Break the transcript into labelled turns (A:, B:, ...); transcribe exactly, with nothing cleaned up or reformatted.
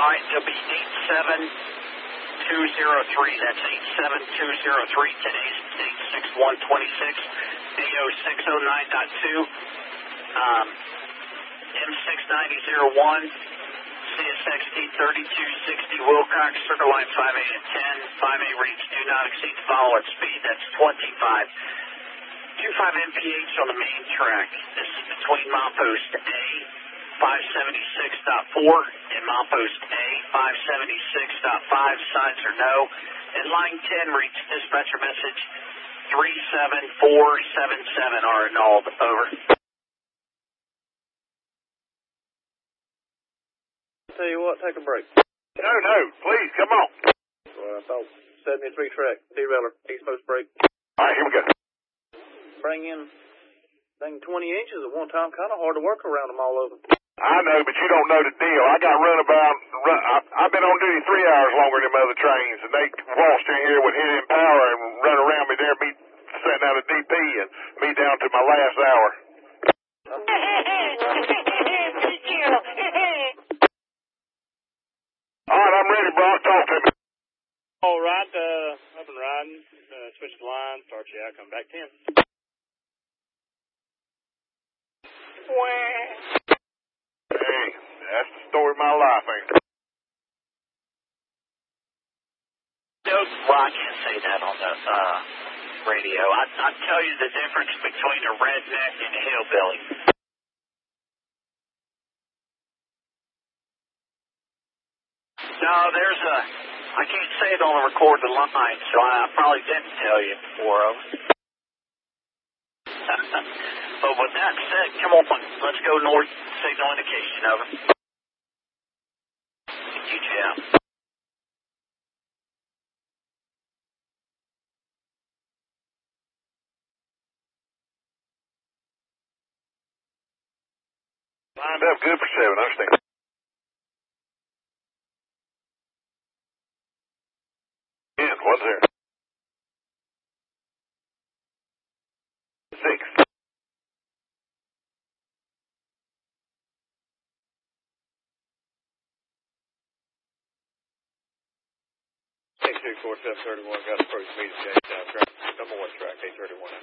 A: All right, it'll be eight seven two zero three. That's eight seven two zero three. Today's date six one twenty-six. A O six oh nine point two. Um, M six ninety oh one. C S X T thirty-two sixty. Wilcox, circle line five A and ten. five A reach, do not exceed the following speed. That's twenty-five. twenty-five M P H on the main track. This is between milepost A, five seventy-six point four, and milepost A, five seventy-six point five. Signs are no. And line ten, reach dispatcher message three seven four seven seven are annulled. Over.
B: Tell you what, take a break.
C: No, no, please, come on.
B: Well, I thought seventy-three track, derailer, East Coast break.
C: All right, here we go.
B: Bring in, thing twenty inches at one time, kind of hard to work around them all over.
C: I know, but you don't know the deal. I got run about, run, I, I've been on duty three hours longer than them other trains, and they waltzed in here with hidden power and run around me there, me setting out a D P, and me down to my last hour. All right, I'm ready, Brock. Talk to me.
D: All right, uh, up and riding. Uh, switch the line. Start you out. Come back ten.
C: Hey, that's the story of my life, ain't it?
A: No, well, I can't say that on the uh, radio. I, I'll tell you the difference between a redneck and a hillbilly. No, there's a, I can't say it on the recorded line, so I, I probably didn't tell you before. But with that said, come on, let's go north, signal indication, over. You jam.
C: Lined up good for seven, I understand. ten, what's there? six.
D: eight two four seven thirty-one, got approach speed, J, south track, number one track, eight thirty-one.